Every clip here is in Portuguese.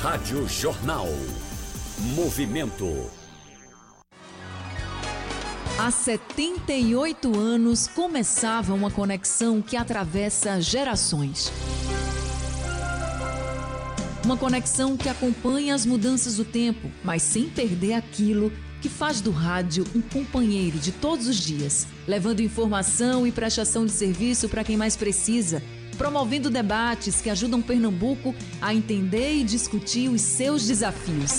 Rádio Jornal. Movimento. Há 78 anos começava uma conexão que atravessa gerações. Uma conexão que acompanha as mudanças do tempo, mas sem perder aquilo que faz do rádio um companheiro de todos os dias, levando informação e prestação de serviço para quem mais precisa, promovendo debates que ajudam Pernambuco a entender e discutir os seus desafios.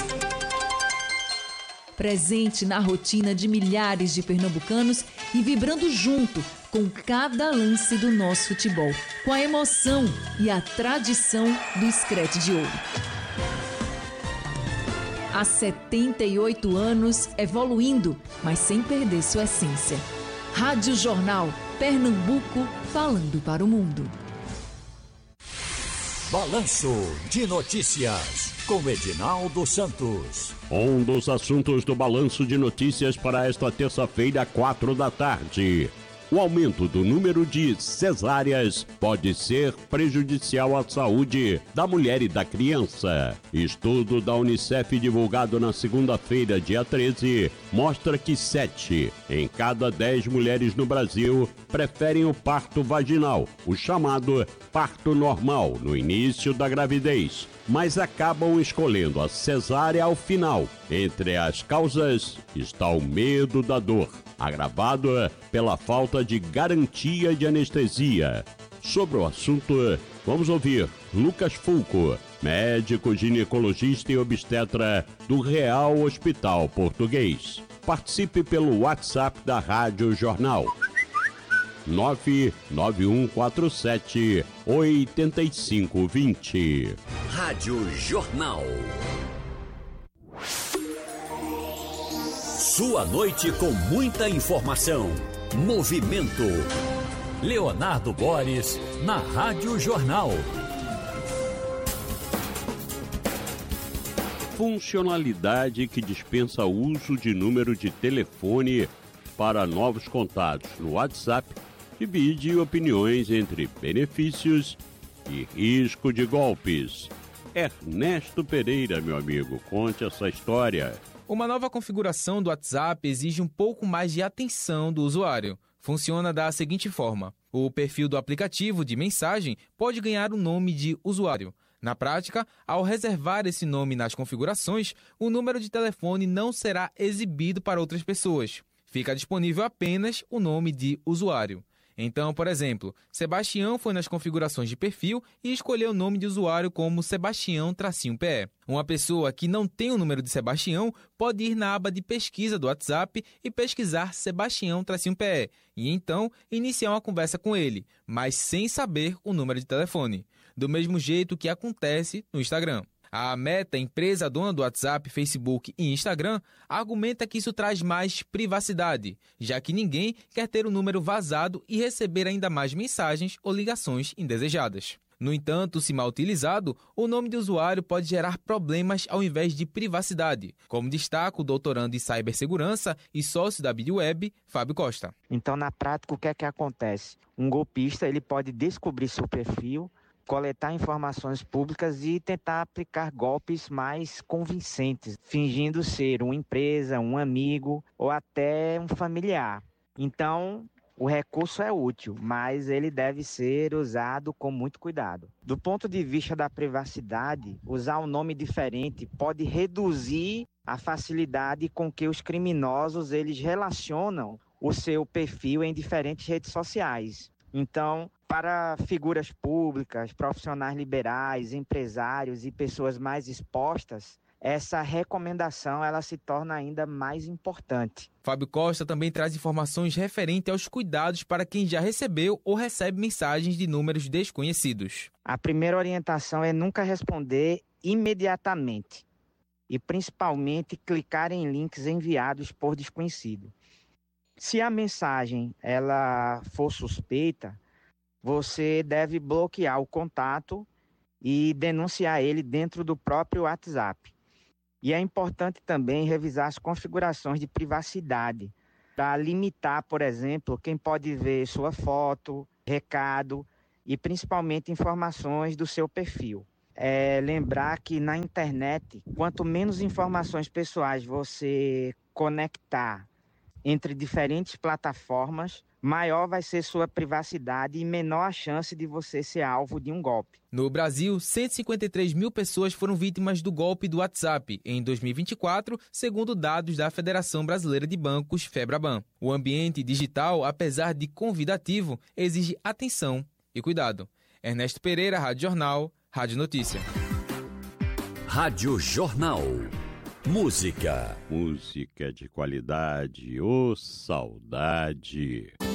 Presente na rotina de milhares de pernambucanos e vibrando junto com cada lance do nosso futebol, com a emoção e a tradição do Screte de Ouro. Há 78 anos evoluindo, mas sem perder sua essência. Rádio Jornal, Pernambuco, falando para o mundo. Balanço de Notícias, com Edinaldo Santos. Um dos assuntos do Balanço de Notícias para esta terça-feira, 4 da tarde. O aumento do número de cesáreas pode ser prejudicial à saúde da mulher e da criança. Estudo da Unicef divulgado na segunda-feira, dia 13, mostra que 7 em cada 10 mulheres no Brasil preferem o parto vaginal, o chamado parto normal, no início da gravidez, mas acabam escolhendo a cesárea ao final. Entre as causas está o medo da dor, agravado pela falta de garantia de anestesia. Sobre o assunto, vamos ouvir Lucas Fulco, médico ginecologista e obstetra do Real Hospital Português. Participe pelo WhatsApp da Rádio Jornal. 99147 8520. Rádio Jornal. Sua noite com muita informação. Movimento. Leonardo Boris, na Rádio Jornal. Funcionalidade que dispensa o uso de número de telefone para novos contatos no WhatsApp divide opiniões entre benefícios e risco de golpes. Ernesto Pereira, meu amigo, conte essa história. Uma nova configuração do WhatsApp exige um pouco mais de atenção do usuário. Funciona da seguinte forma: o perfil do aplicativo de mensagem pode ganhar o nome de usuário. Na prática, ao reservar esse nome nas configurações, o número de telefone não será exibido para outras pessoas. Fica disponível apenas o nome de usuário. Então, por exemplo, Sebastião foi nas configurações de perfil e escolheu o nome de usuário como Sebastião-PE. Uma pessoa que não tem o número de Sebastião pode ir na aba de pesquisa do WhatsApp e pesquisar Sebastião-PE e então iniciar uma conversa com ele, mas sem saber o número de telefone. Do mesmo jeito que acontece no Instagram. A Meta, empresa dona do WhatsApp, Facebook e Instagram, argumenta que isso traz mais privacidade, já que ninguém quer ter o número vazado e receber ainda mais mensagens ou ligações indesejadas. No entanto, se mal utilizado, o nome de usuário pode gerar problemas ao invés de privacidade, como destaca o doutorando em cibersegurança e sócio da BidWeb, Fábio Costa. Então, na prática, o que é que acontece? Um golpista ele pode descobrir seu perfil, coletar informações públicas e tentar aplicar golpes mais convincentes, fingindo ser uma empresa, um amigo ou até um familiar. Então, o recurso é útil, mas ele deve ser usado com muito cuidado. Do ponto de vista da privacidade, usar um nome diferente pode reduzir a facilidade com que os criminosos eles relacionam o seu perfil em diferentes redes sociais. Então, para figuras públicas, profissionais liberais, empresários e pessoas mais expostas, essa recomendação ela se torna ainda mais importante. Fábio Costa também traz informações referentes aos cuidados para quem já recebeu ou recebe mensagens de números desconhecidos. A primeira orientação é nunca responder imediatamente e principalmente clicar em links enviados por desconhecido. Se a mensagem ela for suspeita, você deve bloquear o contato e denunciar ele dentro do próprio WhatsApp. E é importante também revisar as configurações de privacidade para limitar, por exemplo, quem pode ver sua foto, recado e principalmente informações do seu perfil. é lembrar que na internet, quanto menos informações pessoais você conectar entre diferentes plataformas, maior vai ser sua privacidade e menor a chance de você ser alvo de um golpe. No Brasil, 153 mil pessoas foram vítimas do golpe do WhatsApp em 2024, segundo dados da Federação Brasileira de Bancos, FEBRABAN. O ambiente digital, apesar de convidativo, exige atenção e cuidado. Ernesto Pereira, Rádio Jornal, Rádio Notícia. Rádio Jornal. Música. Música de qualidade, ô saudade.